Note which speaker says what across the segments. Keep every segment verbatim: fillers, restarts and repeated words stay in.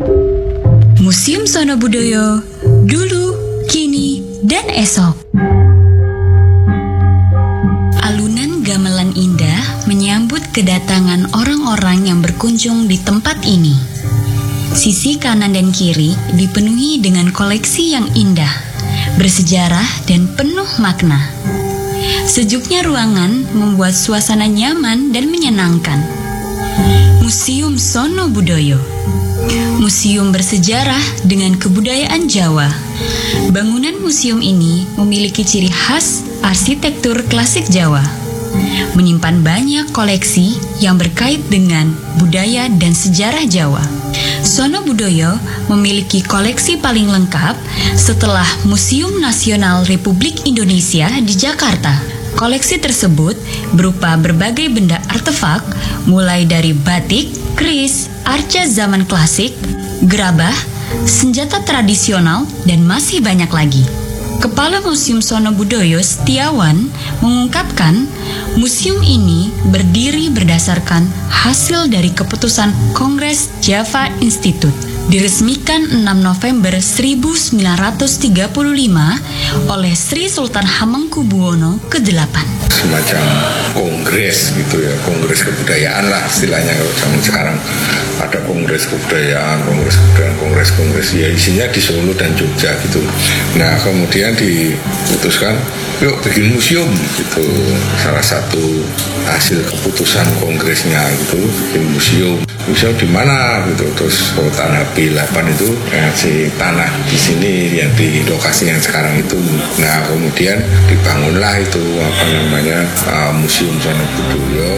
Speaker 1: Museum Sono Budoyo, dulu, kini, dan esok. Alunan gamelan indah menyambut kedatangan orang-orang yang berkunjung di tempat ini. Sisi kanan dan kiri dipenuhi dengan koleksi yang indah, bersejarah dan penuh makna. Sejuknya ruangan membuat suasana nyaman dan menyenangkan. Museum Sono Budoyo, museum bersejarah dengan kebudayaan Jawa. Bangunan museum ini memiliki ciri khas arsitektur klasik Jawa, menyimpan banyak koleksi yang berkait dengan budaya dan sejarah Jawa. Sono Budoyo memiliki koleksi paling lengkap setelah Museum Nasional Republik Indonesia di Jakarta. Koleksi tersebut berupa berbagai benda artefak, mulai dari batik, keris, arca zaman klasik, gerabah, senjata tradisional, dan masih banyak lagi. Kepala Museum Sono Budoyo Setiawan mengungkapkan, museum ini berdiri berdasarkan hasil dari keputusan Kongres Java Institute, diresmikan enam November seribu sembilan ratus tiga puluh lima oleh Sri Sultan Hamengkubuwono kedelapan.
Speaker 2: Semacam kongres gitu ya, kongres kebudayaan lah istilahnya kalau zaman sekarang. Ada kongres kebudayaan, kongres kebudayaan, kongres kongres ya isinya di Solo dan Jogja gitu. Nah kemudian diputuskan, yuk bikin museum gitu. Salah satu hasil keputusan kongresnya itu bikin museum. Museum di mana gitu, terus oh, tanah B delapan itu ngasih tanah di sini yang di lokasi yang sekarang itu. Nah kemudian dibangunlah itu apa namanya uh, Museum Sono Budoyo.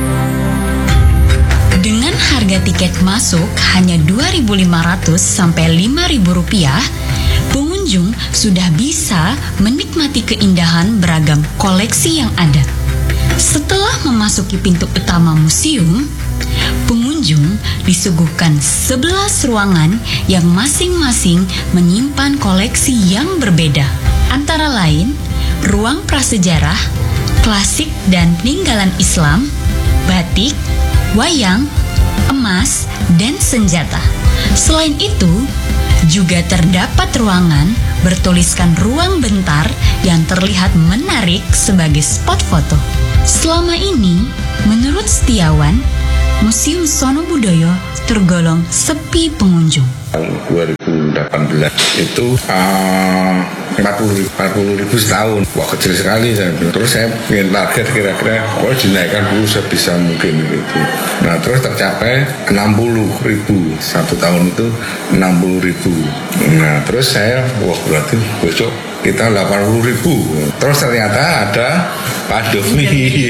Speaker 1: Dengan harga tiket masuk hanya dua ribu lima ratus sampai lima ribu rupiah, pengunjung sudah bisa menikmati keindahan beragam koleksi yang ada. Setelah memasuki pintu utama museum, pengunjung disuguhkan sebelas ruangan yang masing-masing menyimpan koleksi yang berbeda. Antara lain, ruang prasejarah, klasik dan peninggalan Islam, batik, wayang, emas, dan senjata. Selain itu, juga terdapat ruangan bertuliskan ruang bentar yang terlihat menarik sebagai spot foto. Selama ini, menurut Setiawan, Museum Sono Budoyo tergolong sepi pengunjung.
Speaker 2: Tahun dua ribu delapan belas itu uh, empat puluh ribu setahun. Wah kecil sekali saya bilang. Terus saya ingin target kira-kira kalau dinaikkan dulu sebisa mungkin gitu. Nah terus tercapai enam puluh ribu satu tahun itu enam puluh ribu. Nah terus saya wah berarti besok kita delapan puluh ribu. Terus ternyata ada pandemi.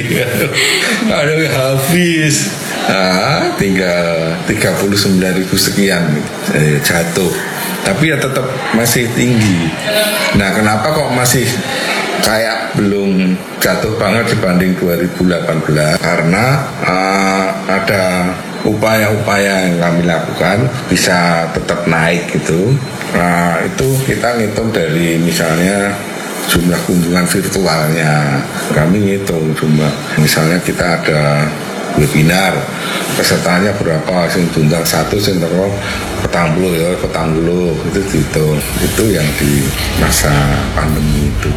Speaker 2: Aduh habis. Nah, tinggal tiga puluh sembilan ribu sekian eh, jatuh. Tapi ya tetap masih tinggi. Nah, kenapa kok masih kayak belum jatuh banget dibanding dua ribu delapan belas? Karena uh, ada upaya-upaya yang kami lakukan bisa tetap naik gitu. Nah, itu kita ngitung dari misalnya jumlah kunjungan virtualnya. Kami ngitung jumlah. Misalnya kita ada webinar, pesertanya berapa, sing diundang satu, sing terus petang puluh ya, petang puluh itu dihitung. Itu yang di masa pandemi itu.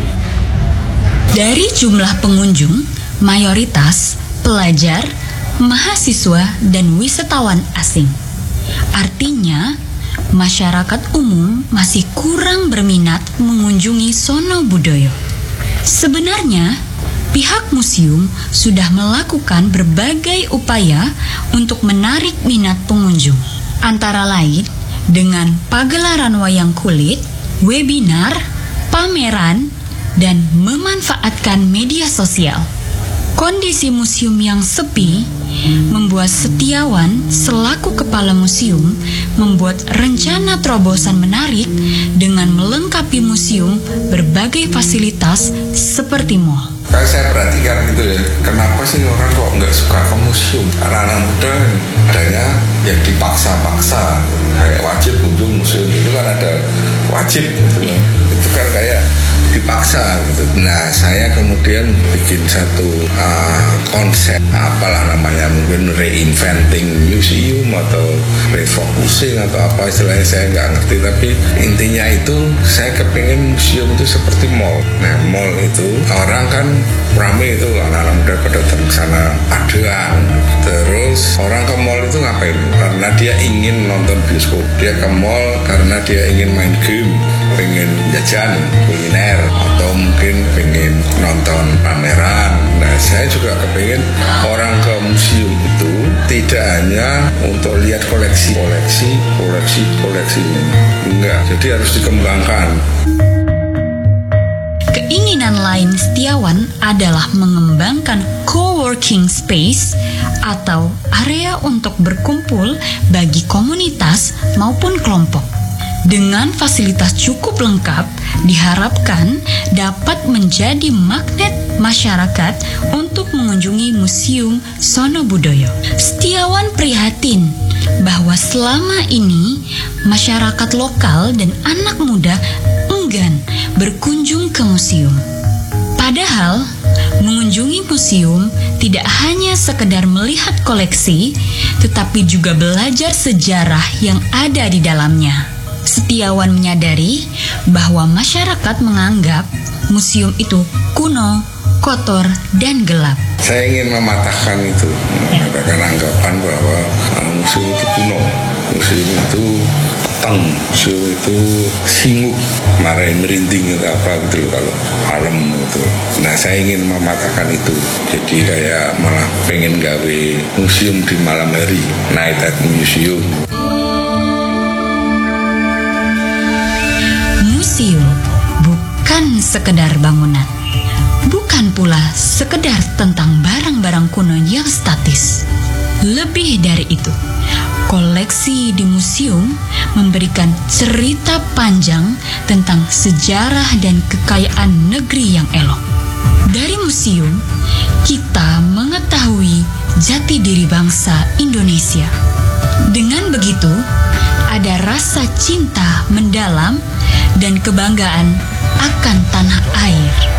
Speaker 1: Dari jumlah pengunjung, mayoritas pelajar, mahasiswa, dan wisatawan asing. Artinya, masyarakat umum masih kurang berminat mengunjungi Sono Budoyo. Sebenarnya, pihak museum sudah melakukan berbagai upaya untuk menarik minat pengunjung. Antara lain dengan pagelaran wayang kulit, webinar, pameran, dan memanfaatkan media sosial. Kondisi museum yang sepi membuat Setiawan selaku kepala museum membuat rencana terobosan menarik dengan melengkapi museum berbagai fasilitas seperti mall.
Speaker 2: Kalau saya perhatikan gitu ya, kenapa sih orang kok nggak suka ke museum? Karena anak muda adanya yang dipaksa-paksa, kayak wajib kunjung museum itu kan ada wajib gitu ya. Itu kan kayak dipaksa gitu. Nah saya kemudian bikin satu uh, konsep apalah namanya, mungkin reinventing museum atau refocusing atau apa istilahnya, saya nggak ngerti, tapi intinya itu saya kepingin museum itu seperti mall. Nah mall itu orang kan rame itu, anak-anak muda pada datang ke sana paduan. Terus orang ke mall itu ngapain? Karena dia ingin nonton bioskop. Dia ke mall karena dia ingin main game, pengen jajan kuliner, atau mungkin pengen nonton pameran. Nah saya juga kepingin orang ke museum itu tidak hanya untuk lihat koleksi, koleksi, koleksi, koleksi. Enggak, jadi harus dikembangkan.
Speaker 1: Keinginan lain Setiawan adalah mengembangkan co-working space atau area untuk berkumpul bagi komunitas maupun kelompok. Dengan fasilitas cukup lengkap, diharapkan dapat menjadi magnet masyarakat untuk mengunjungi Museum Sono Budoyo. Setiawan prihatin bahwa selama ini masyarakat lokal dan anak muda enggan berkunjung ke museum. Padahal mengunjungi museum tidak hanya sekedar melihat koleksi, tetapi juga belajar sejarah yang ada di dalamnya. Setiawan menyadari bahwa masyarakat menganggap museum itu kuno, kotor, dan gelap.
Speaker 2: Saya ingin mematahkan itu, mematahkan anggapan bahwa museum itu kuno, museum itu petang, museum itu singgup, marahin merinding atau apa gitu loh kalau malam gitu. Nah saya ingin mematahkan itu, jadi kayak malah pengen gawe museum di malam hari, night at museum.
Speaker 1: Museum bukan sekedar bangunan, bukan pula sekedar tentang barang-barang kuno yang statis. Lebih dari itu, koleksi di museum memberikan cerita panjang tentang sejarah dan kekayaan negeri yang elok. Dari museum, kita mengetahui jati diri bangsa Indonesia. Dengan begitu, ada rasa cinta mendalam dan kebanggaan akan tanah air.